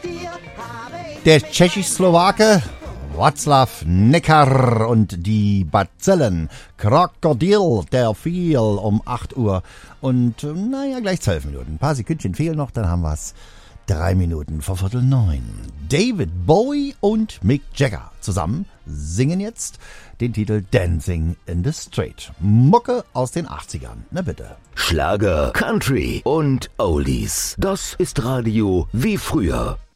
Der Tschechisch-Slowake Václav Necker und die Bazillen. Krokodil, der fiel um 8 Uhr. Und gleich 12 Minuten. Ein paar Sekündchen fehlen noch, dann haben wir's. 3 Minuten vor 8:45. David Bowie und Mick Jagger zusammen singen jetzt den Titel Dancing in the Street. Mucke aus den 80ern. Na bitte. Schlager, Country und Oldies. Das ist Radio wie früher.